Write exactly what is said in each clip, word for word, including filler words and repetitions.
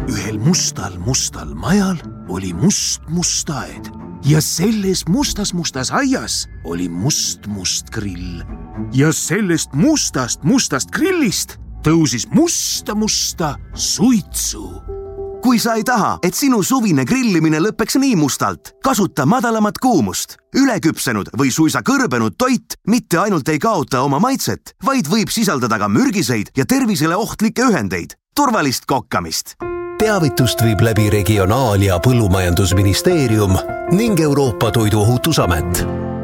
ühel mustal mustal majal oli must must aed ja selles mustas mustas aias oli must must grill. Ja sellest mustast mustast grillist tõusis musta musta suitsu. Kui sa ei taha, et sinu suvine grillimine lõpeks nii mustalt, kasuta madalamat kuumust. Üleküpsenud või suisa kõrbenud toit mitte ainult ei kaota oma maitset, vaid võib sisaldada ka mürgiseid ja tervisele ohtlikke ühendeid. Turvalist kokkamist! Teavitust viib läbi Regionaal- ja Põllumajandusministeerium ning Euroopa Toiduohutusamet.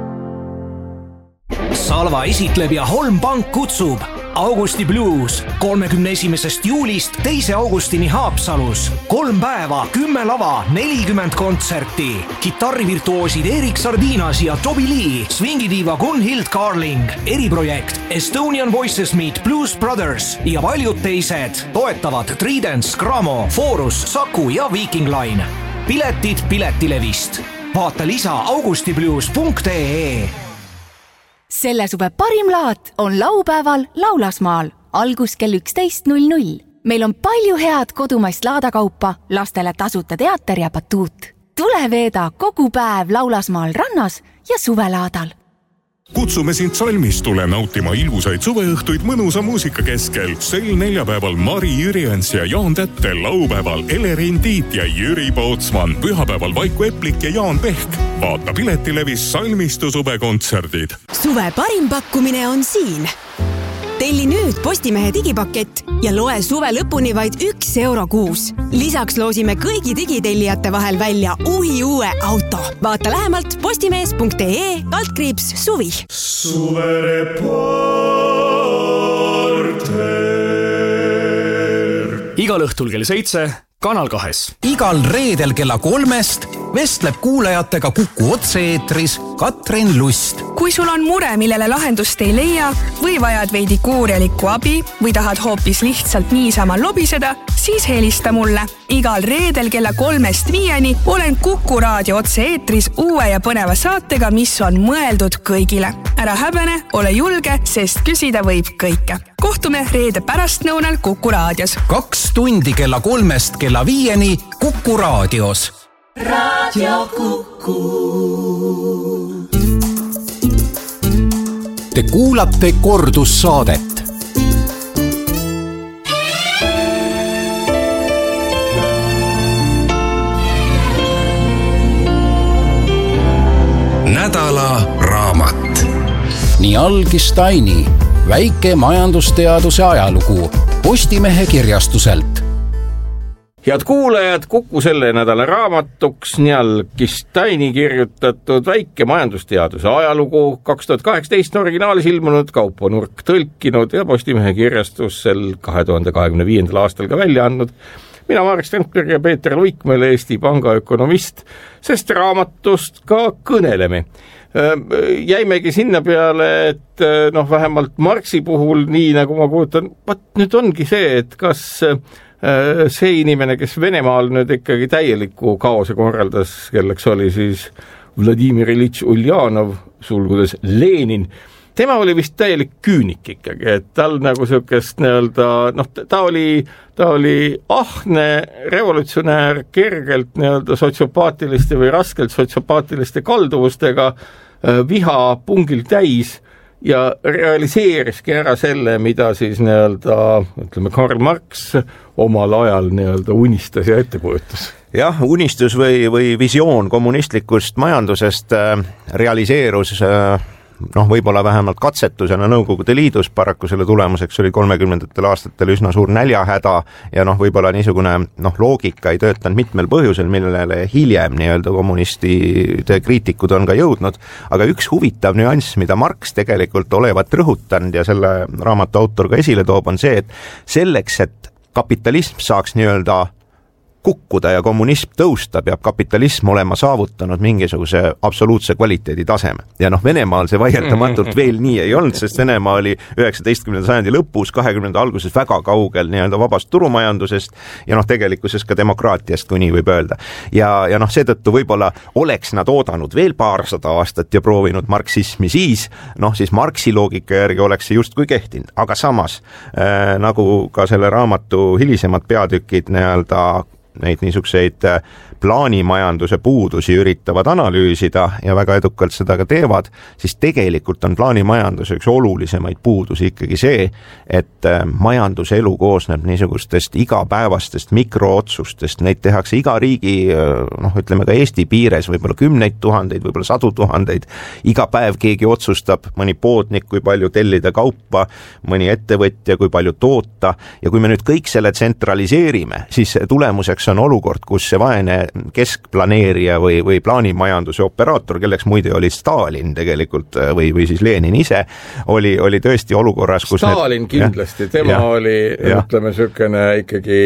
Salva esitleb ja Holm Pank kutsub Augusti Blues kolmekümne esimesest juulist teise augustini Haapsalus. Kolm päeva, kümme lava, nelikümmend kontserti. Kitarrivirtuoosid Erik Sardinas ja Toby Lee, swingidiiva Gunhild Carling, eriprojekt Estonian Voices Meet Blues Brothers ja paljud teised toetavad Tridents, Gramo, Forus, Saku ja Viking Line. Piletid Piletilevist. Vaata lisa augustiblues punkt ee. Selle suve parim laat on laupäeval Laulasmaal, algus kell üksteist null null. Meil on palju head kodumaist laadakaupa, lastele tasuta teater ja batuut. Tule veeda kogu päev Laulasmaal rannas ja suvelaadal. Kutsume sind Salmistule nautima ilusaid suveõhtuid mõnusa muusika keskel. Sel neljapäeval Mari Jüriens ja Jaan Tätte, laupäeval Elerin Tiit ja Jüri Pootsman, pühapäeval Vaiku Eplik ja Jaan Pehk. Vaata Piletilevis Salmistu suvekontserdid. Suve parim pakkumine on siin. Telli nüüd Postimehe digipakett ja loe suve lõpuni vaid üks euro kuus. Lisaks loosime kõigi digitellijate vahel välja uhi uue auto. Vaata lähemalt postimees punkt ee altkriips suvi. Suvereporter. Igal õhtul kell seitse Kanal kahes. Igal reedel kella kolmest vestleb kuulajatega Kuku otse-eetris Katrin Lust. Kui sul on mure, millele lahendust ei leia või vajad veidi kuurjalikku abi või tahad hoopis lihtsalt niisama lobiseda, siis helista mulle. Igal reedel kella kolmest viieni olen Kuku raadio otse-eetris uue ja põneva saatega, mis on mõeldud kõigile. Ära häbene, ole julge, sest küsida võib kõike. Kohtume reede pärastnõunal Kuku raadios. Kaks tundi kella kolmest kella viieni Kuku raadios. Radio Kuku. Te kuulate kordussaadet. Nädala raamat. Nii algis Taini, väike majandusteaduse ajalugu Postimehe kirjastuselt. Head kuulajad, Kuku selle nädala raamatuks nii algis Taini kirjutatud väike majandusteaduse ajalugu kaks tuhat kaheksateist originaalis ilmunud Kaupo Nurk tõlkinud ja Postimehe kirjastusel kahe tuhande kahekümne viiendal aastal ka välja andnud. Mina Marek Strandberg ja Peeter Luikmäel, Eesti Panga ökonomist, sest raamatust ka kõneleme. Jäimegi sinna peale, et noh, vähemalt Marxi puhul, nii nagu ma kuutan, vaat nüüd ongi see, et kas see inimene, kes Venemaal nüüd ikkagi täieliku kaose korraldas, kelleks oli siis Vladimir Ilitš Uljanov, sulgudes Lenin, tema oli vist täielik küünik ikkagi, et tal nagu sükest nii-öelda, noh, ta oli, ta oli ahne revolutsionäär kergelt nii-öelda sotsiopaatiliste või raskelt sotsiopaatiliste kalduvustega, viha pungil täis ja realiseeriski ära selle, mida siis nii-öelda, ütleme, Karl Marx omal ajal nii-öelda unistas ja ettekujutas. Jah, unistus või, või visioon kommunistlikust majandusest realiseerus noh, võib-olla vähemalt katsetusena Nõukogude Liidus, paraku selle tulemuseks oli kolmekümnendatel aastatel üsna suur näljahäda ja noh, võib-olla niisugune noh, loogika ei töötanud mitmel põhjusel, millele hiljem nii-öelda kommunistide kriitikud on ka jõudnud, aga üks huvitav nüanss, mida Marx tegelikult olevat rõhutanud ja selle raamatu autor ka esile toob, on see, et selleks, et kapitalism saaks nii-öelda kukkuda ja kommunism tõusta, peab kapitalism olema saavutanud mingisuguse absoluutse kvaliteedi taseme. Ja noh, Venemaal see vaieldamatult veel nii ei olnud, sest Venemaa oli üheksateistkümnenda sajandi lõpus, kahekümnenda alguses väga kaugel nii-öelda vabast turumajandusest ja noh, tegelikkuses ka demokraatiast, kui nii võib öelda. Ja, ja noh, seetõttu võib-olla oleks nad oodanud veel paarsada aastat ja proovinud marksismi siis, noh siis Marxi loogika järgi oleks see justkui kehtinud, aga samas äh, nagu ka selle raamatu hilisemad peatükid nii-öelda neid niisuguseid plaanimajanduse puudusi üritavad analüüsida ja väga edukalt seda ka teevad, siis tegelikult on plaanimajanduse üks olulisemaid puudusi ikkagi see, et majanduse elu koosneb niisugustest igapäevastest mikrootsustest, neid tehakse iga riigi, noh ütleme ka Eesti piires võib-olla kümneid tuhandeid, võib-olla sadu tuhandeid, iga päev keegi otsustab, mõni poodnik, kui palju tellida kaupa, mõni ettevõtja, kui palju toota ja kui me nüüd kõik selle tsentraliseerime, siis tulemuseks on olukord, kus see vaene keskplaneerija või, või plaanimajanduse operaator, kelleks muide oli Stalin tegelikult või, või siis Lenin ise, oli, oli tõesti olukorras, kus Stalin need, kindlasti, ja, tema ja, oli, ja. ütleme, sükene ikkagi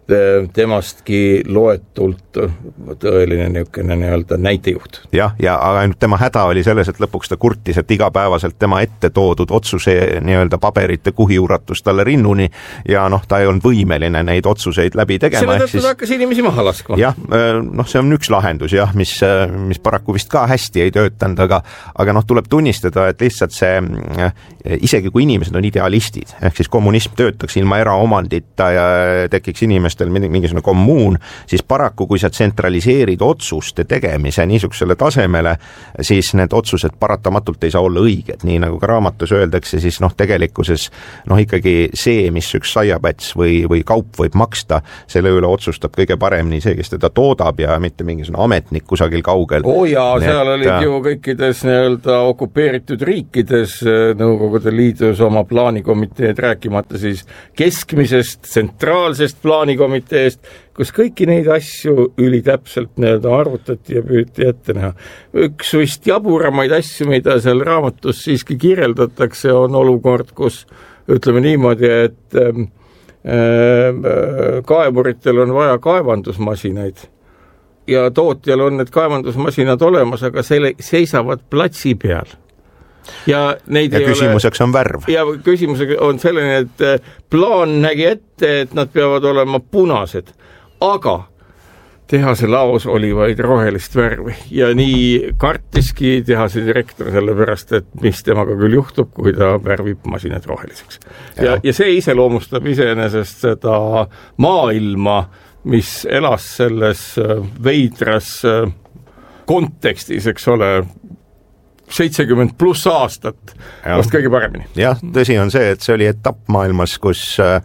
temastki loetult tõeline niisugune nii-öelda näitejuht. Jah, ja aga ainult tema häda oli selles, et lõpuks ta kurtis, et igapäevaselt tema ette toodud otsuse nii-öelda paberite kuhi uratus talle rinnuni ja noh, ta ei olnud võimeline neid otsuseid läbi tegema. Selle tõttu siis... ta hakkas inimesi maha laskma. Jah, noh, see on üks lahendus, jah, mis, mis paraku vist ka hästi ei töötanud, aga, aga noh, tuleb tunnistada, et lihtsalt see, isegi kui inimesed on idealistid, ehk siis kommunism töötaks ilma eraomandita ja tekiks inimestel mingisugune kommuun, siis paraku, kui sa tsentraliseerid otsuste tegemise niisugusele tasemele, siis need otsused paratamatult ei saa olla õiged. Nii nagu ka raamatus öeldakse, siis noh, tegelikkuses noh, ikkagi see, mis üks saiapäts või, või kaup võib maksta, selle üle otsustab kõige paremini see, kes teda toodab ja mitte mingisugune ametnik kusagil kaugel. Oo jaa, seal olid ju kõikides nii-öelda okupeeritud riikides Nõukogude Liidus oma plaanikomiteed, rääkimata siis keskmisest, tsentraalsest plaanikomiteed, komiteest, kus kõiki neid asju ülitäpselt nii-öelda arvutati ja püüti ette näha. Üks vist jaburamaid asju, mida seal raamatus siiski kirjeldatakse, on olukord, kus ütleme niimoodi, et äh, kaevuritel on vaja kaevandusmasinaid ja tootjal on need kaevandusmasinad olemas, aga selle seisavad platsi peal. Ja, neid ja küsimuseks ole, on värv. Ja küsimuseks on selline, et plaan nägi ette, et nad peavad olema punased, aga tehase laos oli vaid rohelist värvi ja nii kartiski tehase direktor sellepärast, et mis temaga küll juhtub, kui ta värvib masinad roheliseks. Ja, ja see iseloomustab iseenesest seda maailma, mis elas selles veidras kontekstis, eks ole, seitsekümmend pluss aastat, vast kõige paremini. Jah, tõsi on see, et see oli etapp maailmas, kus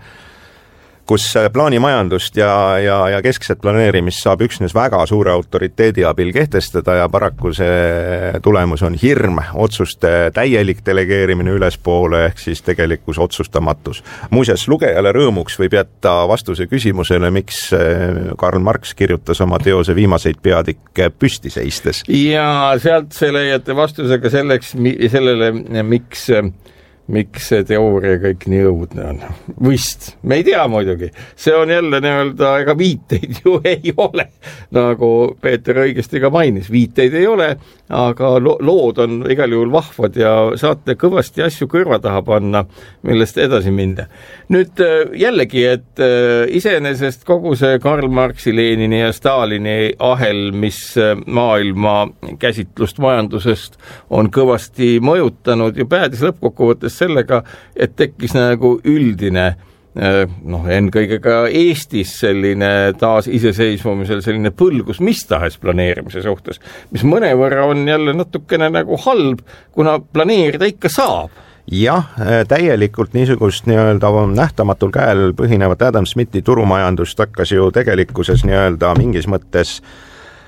kus plaanimajandust ja, ja, ja keskset planeerimist saab üksnes väga suure autoriteedi abil kehtestada ja paraku see tulemus on hirm, otsuste täielik delegeerimine ülespoole ehk siis tegelikkus otsustamatus. Muuseas, lugejale rõõmuks võib jätta vastuse küsimusele, miks Karl Marx kirjutas oma teose viimaseid peadikke püsti seistes. Ja sealt see leiate vastusega selleks, sellele, miks miks see teooria kõik nii õudne on. Vist, me ei tea muidugi. See on jälle nii-öelda, ega viiteid ju ei ole, nagu Peeter õigesti ka mainis. Viiteid ei ole, aga lood on igal juhul vahvad ja saate kõvasti asju kõrva taha panna, millest edasi minda. Nüüd jällegi, et iseenesest kogu see Karl Marxi, Lenini ja Stalini ahel, mis maailma käsitlust majandusest on kõvasti mõjutanud ja päädis lõppkokkuvõttes sellega, et tekkis nagu üldine, noh, ennekõige ka Eestis selline taas iseseisvumisel selline põlgus mis tahes planeerimise suhtes, mis mõnevõrra on jälle natukene nagu halb, kuna planeerida ikka saab. Jah, täielikult niisugust nii-öelda nähtamatul käel põhinevat Adam Smithi turumajandust hakkas ju tegelikkuses nii-öelda mingis mõttes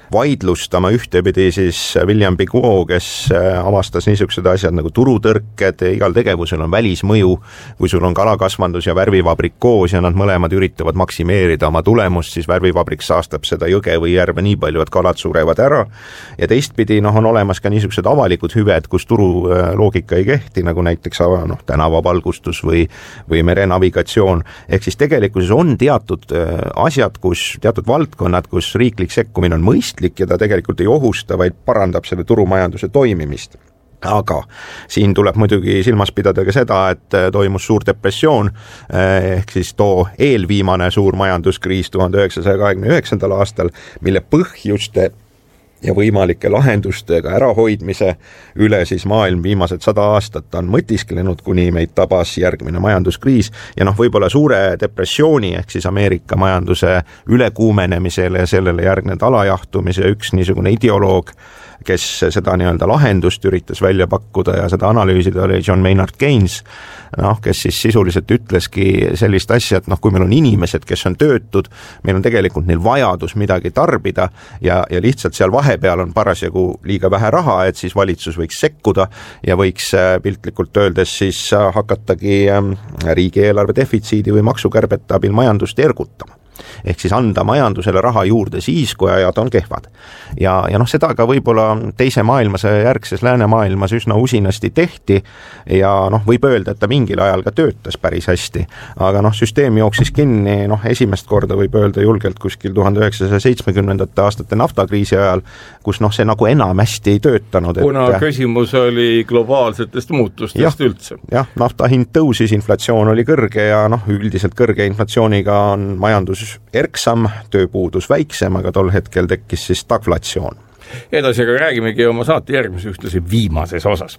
vaidlustama ühtepidi siis William Piguot, kes avastas niisugused asjad nagu turutõrked, igal tegevusel on välismõju, kui sul on kalakasvandus ja värvivabrik koos ja nad mõlemad üritavad maksimeerida oma tulemust, siis värvivabrik saastab seda jõge või järve nii palju, et kalad surevad ära. Ja teistpidi noh, on olemas ka niisugused avalikud hüved, kus turu loogika ei kehti, nagu näiteks noh, tänavavalgustus või, või merenavigatsioon. Ehk siis tegelikkuses on teatud asjad, kus, teatud valdkonnad, kus riiklik sekkumine on mõistlik ja ta tegelikult ei ohusta, vaid parandab selle turumajanduse toimimist. Aga siin tuleb muidugi silmas pidada ka seda, et toimus suur depressioon, ehk siis too eelviimane suur majanduskriis tuhande üheksasaja kahekümne üheksandal aastal, mille põhjuste ja võimalike lahendustega ärahoidmise üle siis maailm viimased sada aastat on mõtisklenud, kuni meid tabas järgmine majanduskriis ja noh, võib-olla suure depressiooni ehk siis Ameerika majanduse ülekuumenemisele ja sellele järgnenud alajahtumise üks niisugune ideoloog, kes seda nii-öelda lahendust üritas välja pakkuda ja seda analüüsida, oli John Maynard Keynes, noh, kes siis sisuliselt ütleski sellist asja, et noh, kui meil on inimesed, kes on töötud, meil on tegelikult neil vajadus midagi tarbida ja, ja lihtsalt seal vahepeal on parasjagu liiga vähe raha, et siis valitsus võiks sekkuda ja võiks piltlikult öeldes siis hakatagi riigieelarve defitsiidi või maksukärbete abil majandust ergutama. Ehk siis anda majandusele raha juurde siis, kui ajad on kehvad. Ja, ja noh, seda ka võib-olla teise maailmasõja järgses läänemaailmas üsna usinasti tehti ja noh, võib öelda, et ta mingil ajal ka töötas päris hästi, aga noh, süsteem jooksis kinni, noh, esimest korda võib öelda julgelt kuskil tuhande üheksasaja seitsmekümnendate aastate naftakriisi ajal, kus noh, see nagu enam hästi ei töötanud. Kuna et, küsimus oli globaalsetest muutustest jah, üldse. Jah, nafta hind tõusis, inflatsioon oli kõrge ja noh, üldiselt kõrge inflatsiooniga on majandus erksam, tööpuudus väiksem, aga tol hetkel tekkis siis stagflatsioon. Edasi aga räägimegi oma saate järgmise ühtlasi viimases osas.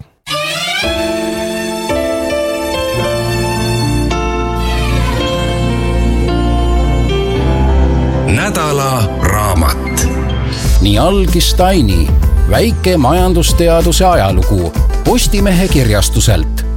Nädala raamat. Nii algis Taini, väike majandusteaduse ajalugu Postimehe kirjastuselt.